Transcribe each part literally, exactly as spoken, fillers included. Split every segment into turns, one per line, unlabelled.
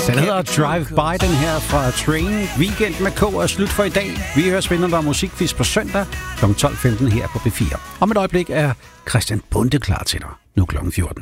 Den hedder Drive By, den her fra Train. Weekend med K er slut for i dag. Vi hører spændende musikquiz på søndag kl. tolv femten her på B fire. Om et øjeblik er Christian Bonde klar til dig. Nu klokken fjorten.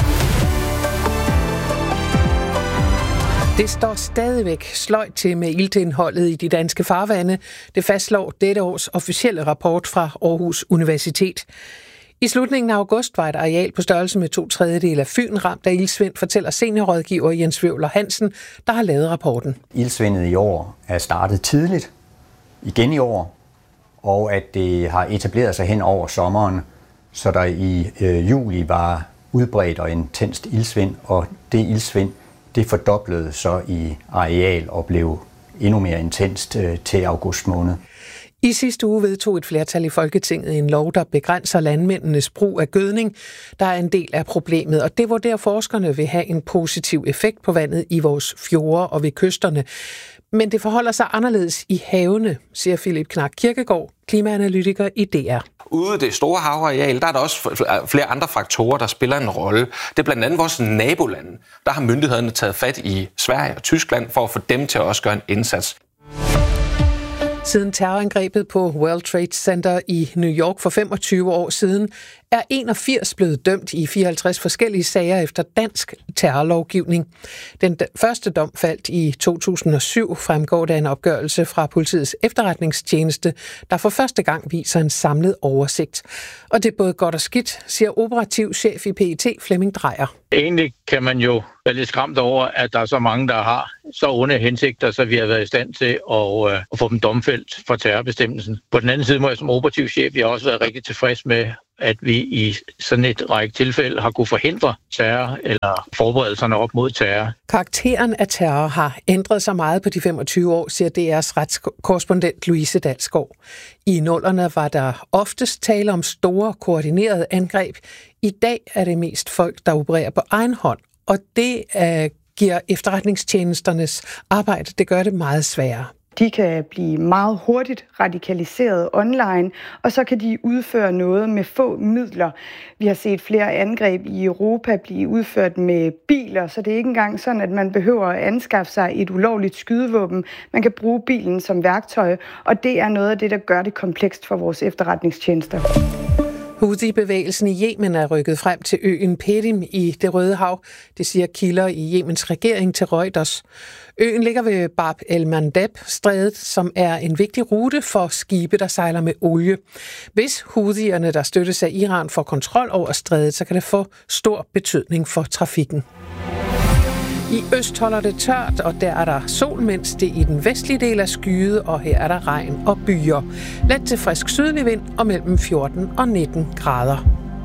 Det står stadigvæk sløjt til med iltindholdet i de danske farvande. Det fastslår dette års officielle rapport fra Aarhus Universitet. I slutningen af august var et areal på størrelse med to tredjedele af Fyn ramt af ildsvind, fortæller seniorrådgiver Jens Wøvler Hansen, der har lavet rapporten.
Ildsvindet i år er startet tidligt, igen i år, og at det har etableret sig hen over sommeren, så der i øh, juli var udbredt og intenst ildsvind, og det ildsvind det fordoblede så i areal og blev endnu mere intenst øh, til august måned.
I sidste uge vedtog et flertal i Folketinget en lov, der begrænser landmændenes brug af gødning, der er en del af problemet, og det vurderer forskerne vil have en positiv effekt på vandet i vores fjorde og ved kysterne. Men det forholder sig anderledes i havene, siger Philip Knak Kirkegaard, klimaanalytiker i D R.
Ude i det store havareal, der er der også flere andre faktorer, der spiller en rolle. Det er blandt andet vores nabolande. Der har myndighederne taget fat i Sverige og Tyskland for at få dem til at også gøre en indsats.
Siden terrorangrebet på World Trade Center i New York for femogtyve år siden, er enogfirs blevet dømt i fireoghalvtreds forskellige sager efter dansk terrorlovgivning. Den første dom faldt i to tusind og syv, fremgår der en opgørelse fra politiets efterretningstjeneste, der for første gang viser en samlet oversigt. Og det er både godt og skidt, siger operativ chef i P E T Flemming Drejer.
Egentlig kan man jo være lidt skræmt over, at der er så mange, der har så onde hensigter, så vi har været i stand til at, øh, at få dem domfældt for terrorbestemmelsen. På den anden side må jeg som operativ chef jeg har også været rigtig tilfreds med, at vi i sådan et række tilfælde har kunne forhindre terror eller forberedelserne op mod terror.
Karakteren af terror har ændret sig meget på de femogtyve år, siger D R's retskorrespondent Louise Dalsgaard. I nullerne var der oftest tale om store, koordinerede angreb. I dag er det mest folk, der opererer på egen hånd, og det uh, giver efterretningstjenesternes arbejde, det gør det meget sværere.
De kan blive meget hurtigt radikaliseret online, og så kan de udføre noget med få midler. Vi har set flere angreb i Europa blive udført med biler, så det er ikke engang sådan, at man behøver at anskaffe sig et ulovligt skydevåben. Man kan bruge bilen som værktøj, og det er noget af det, der gør det komplekst for vores efterretningstjenester.
Houthi-bevægelsen i Yemen er rykket frem til øen Perim i Det Røde Hav. Det siger kilder i Yemens regering til Reuters. Øen ligger ved Bab el-Mandeb-strædet, som er en vigtig rute for skibe, der sejler med olie. Hvis Houthierne, der støttes af Iran, får kontrol over strædet, så kan det få stor betydning for trafikken. I øst holder det tørt, og der er der sol, mens det i den vestlige del er skyet, og her er der regn og byer. Let til frisk sydlig vind og mellem fjorten og nitten grader.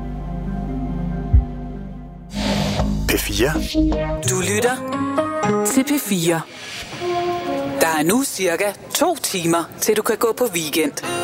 P fire.
Du lytter til P fire. Der er nu cirka to timer, til du kan gå på weekend.